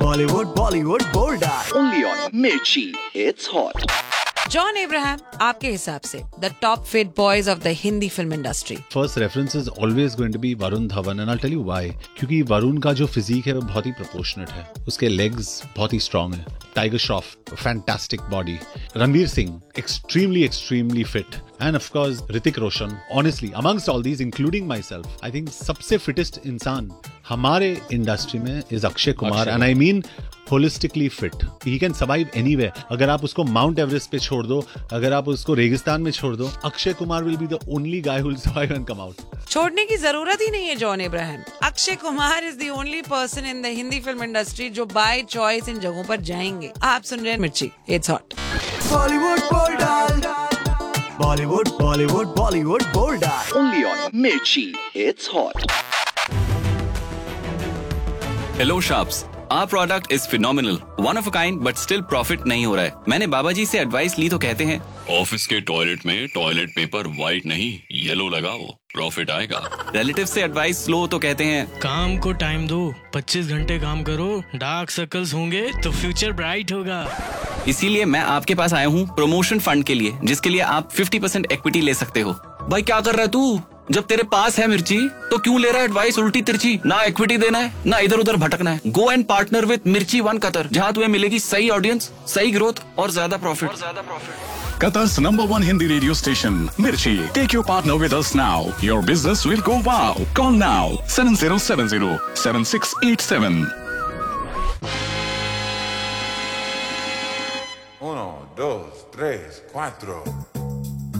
Bollywood, Bollywood, Bolda. Only on Mirchi. It's hot. John Ibrahim, आपके हिसाब से the top fit boys of the Hindi film industry? First reference is always going to be Varun Dhawan and I tell you why. क्योंकि वरुण का जो physique है वो बहुत ही proportionate है. उसके लेग्स बहुत ही स्ट्रांग है. Tiger Shroff fantastic body. Ranveer Singh extremely fit. End of course Hrithik Roshan. Honestly amongst all these including my self, I think सबसे फिटेस्ट इंसान हमारे इंडस्ट्री में is Akshay Kumar. And I mean holistically fit. He can survive anywhere. अगर आप उसको mount Everest पे छोड़ दो, अगर आप उसको रेगिस्तान में छोड़ दो, Akshay Kumar will be the only guy who will survive and come out. छोड़ने की जरूरत ही नहीं है John Ibrahim. Akshay Kumar is the only person in the Hindi film industry जो बाय चॉइस इन जगहों पर जाएंगे. आप सुन रहे हैं मिर्ची. It's hot. Bollywood, Bolda. Bollywood, Bollywood, Bollywood, Bolda. Only on Mirchi. It's hot. Hello Sharps. Our product is phenomenal, one of a kind, but still profit नहीं हो रहा है. मैंने बाबा जी से एडवाइस ली तो कहते हैं ऑफिस के टॉयलेट में टॉयलेट पेपर व्हाइट नहीं येलो लगाओ, प्रॉफिट आएगा. रिलेटिव से एडवाइस लो तो कहते हैं काम को टाइम दो, 25 घंटे काम करो, डार्क सर्कल्स होंगे तो फ्यूचर ब्राइट होगा. इसीलिए मैं आपके पास आया हूँ प्रमोशन फंड के लिए, जिसके लिए आप 50% इक्विटी ले सकते हो. भाई क्या कर रहा है तू? जब तेरे पास है मिर्ची तो क्यों ले रहा है एडवाइस उल्टी तिरछी? ना इक्विटी देना है ना इधर उधर भटकना है. गो एंड पार्टनर विद मिर्ची वन कतर, जहाँ तुम्हें मिलेगी सही ऑडियंस, सही ग्रोथ और ज्यादा profit. Qatar's #1 Hindi radio station, Mirchi. Take your partner with us now. Your business will go wow. Call now 7070-7687. 1, 2, 3, 4